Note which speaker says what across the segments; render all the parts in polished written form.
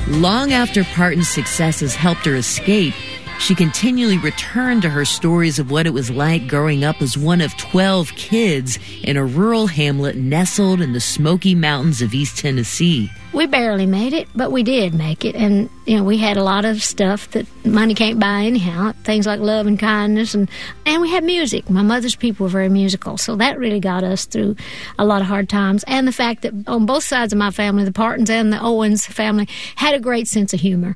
Speaker 1: Long after Parton's successes helped her escape, she continually returned to her stories of what it was like growing up as one of 12 kids in a rural hamlet nestled in the Smoky Mountains of East Tennessee.
Speaker 2: We barely made it, but we did make it. And, we had a lot of stuff that money can't buy anyhow, things like love and kindness. And we had music. My mother's people were very musical, so that really got us through a lot of hard times. And the fact that on both sides of my family, the Partons and the Owens family, had a great sense of humor.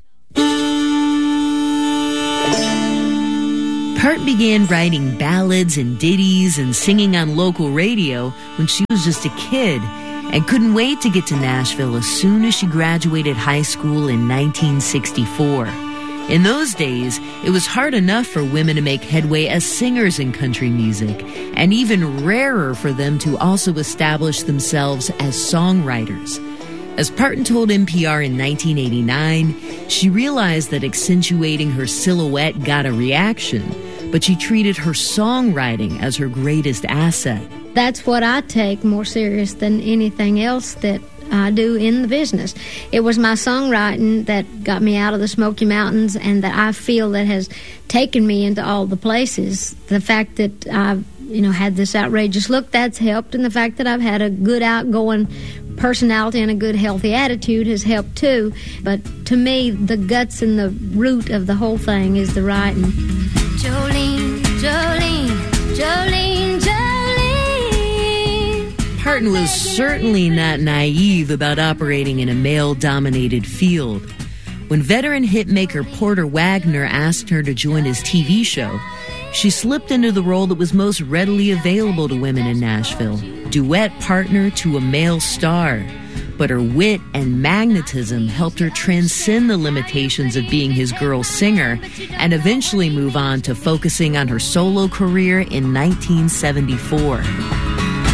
Speaker 1: Parton began writing ballads and ditties and singing on local radio when she was just a kid and couldn't wait to get to Nashville as soon as she graduated high school in 1964. In those days, it was hard enough for women to make headway as singers in country music, and even rarer for them to also establish themselves as songwriters. As Parton told NPR in 1989, she realized that accentuating her silhouette got a reaction, but she treated her songwriting as her greatest asset.
Speaker 2: That's what I take more serious than anything else that I do in the business. It was my songwriting that got me out of the Smoky Mountains and that I feel that has taken me into all the places. The fact that I've had this outrageous look, that's helped, and the fact that I've had a good outgoing personality and a good healthy attitude has helped too. But to me, the guts and the root of the whole thing is the writing.
Speaker 3: Jolene, Jolene, Jolene, Jolene.
Speaker 1: Parton was certainly not naive about operating in a male-dominated field. When veteran hitmaker Porter Wagner asked her to join his TV show, she slipped into the role that was most readily available to women in Nashville, duet partner to a male star. But her wit and magnetism helped her transcend the limitations of being his girl singer and eventually move on to focusing on her solo career in 1974.